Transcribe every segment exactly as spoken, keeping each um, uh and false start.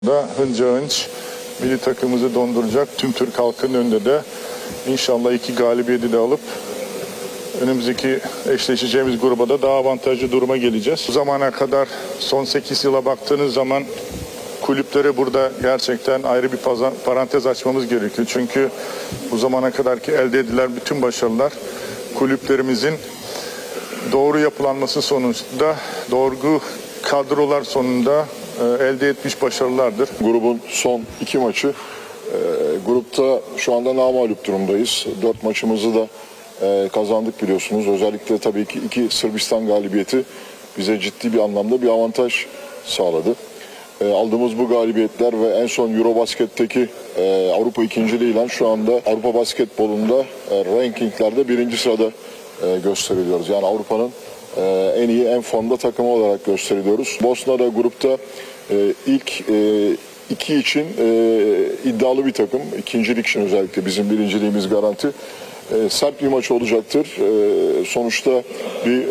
Da hınca hınç milli takımımızı donduracak. Tüm Türk halkının önünde de inşallah iki galibiyeti de alıp önümüzdeki eşleşeceğimiz gruba da daha avantajlı duruma geleceğiz. Bu zamana kadar son sekiz yıla baktığınız zaman kulüplere burada gerçekten ayrı bir parantez açmamız gerekiyor. Çünkü bu zamana kadarki elde edilen bütün başarılar kulüplerimizin doğru yapılanması sonucunda, doğru kadrolar sonunda elde etmiş başarılardır. Grubun son iki maçı, e, grupta şu anda namağlup durumdayız. Dört maçımızı da e, kazandık biliyorsunuz. Özellikle tabii ki iki Sırbistan galibiyeti bize ciddi bir anlamda bir avantaj sağladı. E, aldığımız bu galibiyetler ve en son Eurobasket'teki e, Avrupa ikinciliğiyle şu anda Avrupa basketbolunda e, rankinglerde birinci sırada e, gösteriliyoruz. Yani Avrupa'nın e, en iyi, en formda takımı olarak gösteriliyoruz. Bosna da grupta e, ilk e, iki için e, iddialı bir takım. İkincilik için özellikle bizim birinciliğimiz garanti. E, sert bir maç olacaktır. E, sonuçta bir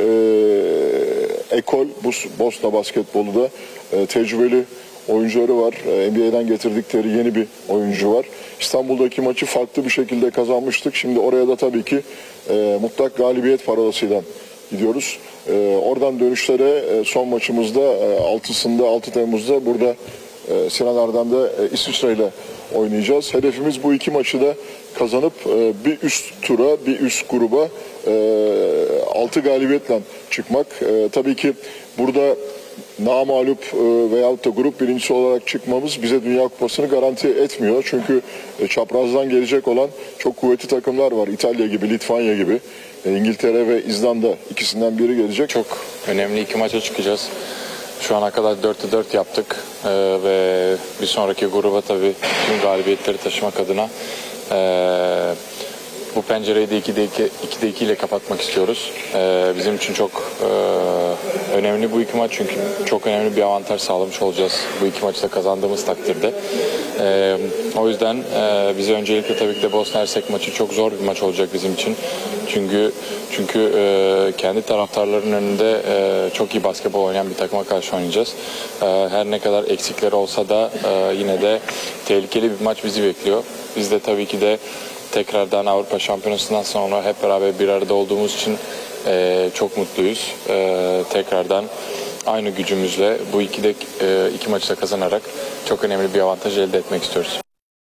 e, ekol, bu Bosna basketbolu da e, tecrübeli oyuncuları var. N B A'den getirdikleri yeni bir oyuncu var. İstanbul'daki maçı farklı bir şekilde kazanmıştık. Şimdi oraya da tabii ki e, mutlak galibiyet parolasıyla gidiyoruz. E, oradan dönüşlere e, son maçımızda e, altısında altı Temmuz'da burada e, Sinan Erdem'de e, İsviçre ile oynayacağız. Hedefimiz bu iki maçı da kazanıp e, bir üst tura, bir üst gruba e, altı galibiyetle çıkmak. E, tabii ki burada namağlup e, veyahut da grup birincisi olarak çıkmamız bize Dünya Kupası'nı garanti etmiyor. Çünkü e, çaprazdan gelecek olan çok kuvvetli takımlar var. İtalya gibi, Litvanya gibi, e, İngiltere ve İzlanda ikisinden biri gelecek. Çok önemli iki maça çıkacağız. Şu ana kadar dörtte dört yaptık ee, ve bir sonraki gruba tabii tüm galibiyetleri taşımak adına ee, bu pencereyi de ikide iki ile kapatmak istiyoruz. Ee, bizim için çok e, önemli bu iki maç çünkü çok önemli bir avantaj sağlamış olacağız bu iki maçı da kazandığımız takdirde. Ee, o yüzden e, bize öncelikle tabii ki de Bosna Hersek maçı çok zor bir maç olacak bizim için. Çünkü çünkü e, kendi taraftarların önünde e, çok iyi basketbol oynayan bir takıma karşı oynayacağız. E, her ne kadar eksikleri olsa da e, yine de tehlikeli bir maç bizi bekliyor. Biz de tabii ki de tekrardan Avrupa Şampiyonası'ndan sonra hep beraber bir arada olduğumuz için e, çok mutluyuz. E, tekrardan aynı gücümüzle bu iki, de, e, iki maçı da kazanarak çok önemli bir avantaj elde etmek istiyoruz.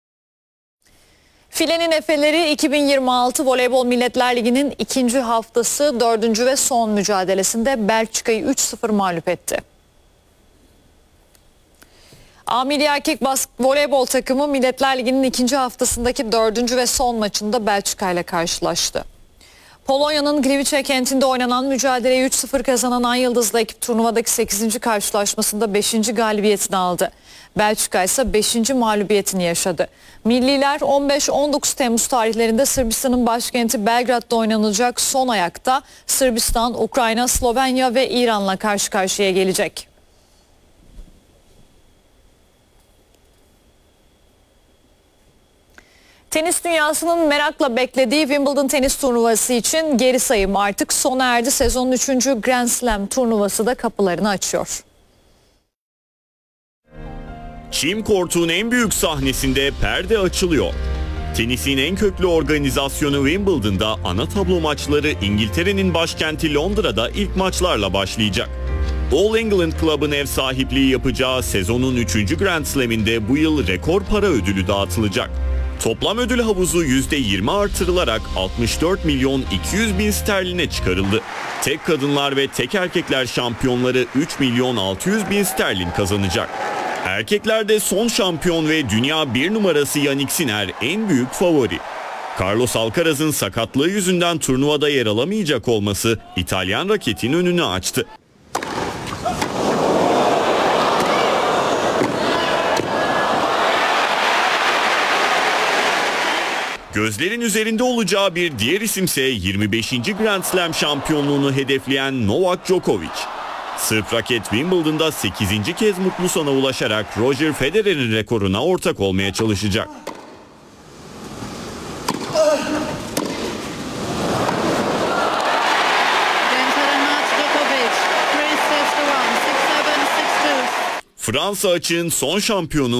Filenin Efeleri iki bin yirmi altı Voleybol Milletler Ligi'nin ikinci haftası dördüncü ve son mücadelesinde Belçika'yı üç sıfır mağlup etti. A Milli Erkek Bas Voleybol takımı Milletler Ligi'nin ikinci haftasındaki dördüncü ve son maçında Belçika ile karşılaştı. Polonya'nın Gliwice kentinde oynanan mücadeleyi üç sıfır kazanan Ay Yıldızlı ekip turnuvadaki sekizinci karşılaşmasında beşinci galibiyetini aldı. Belçika ise beşinci mağlubiyetini yaşadı. Milliler on beş on dokuz Temmuz tarihlerinde Sırbistan'ın başkenti Belgrad'da oynanacak son ayakta Sırbistan, Ukrayna, Slovenya ve İran'la karşı karşıya gelecek. Tenis dünyasının merakla beklediği Wimbledon tenis turnuvası için geri sayım artık sona erdi. Sezonun üçüncü Grand Slam turnuvası da kapılarını açıyor. Çim Kort'un en büyük sahnesinde perde açılıyor. Tenisin en köklü organizasyonu Wimbledon'da ana tablo maçları İngiltere'nin başkenti Londra'da ilk maçlarla başlayacak. All England Club'ın ev sahipliği yapacağı sezonun üçüncü Grand Slam'inde bu yıl rekor para ödülü dağıtılacak. Toplam ödül havuzu yüzde yirmi artırılarak altmış dört milyon iki yüz bin sterline çıkarıldı. Tek kadınlar ve tek erkekler şampiyonları üç milyon altı yüz bin sterlin kazanacak. Erkeklerde son şampiyon ve dünya bir numarası Yannick Sinner en büyük favori. Carlos Alcaraz'ın sakatlığı yüzünden turnuvada yer alamayacak olması İtalyan raketin önünü açtı. Gözlerin üzerinde olacağı bir diğer isimse yirmi beşinci Grand Slam şampiyonluğunu hedefleyen Novak Djokovic. Sırp raket Wimbledon'da sekizinci kez mutlu sona ulaşarak Roger Federer'in rekoruna ortak olmaya çalışacak. Fransa açığın son şampiyonu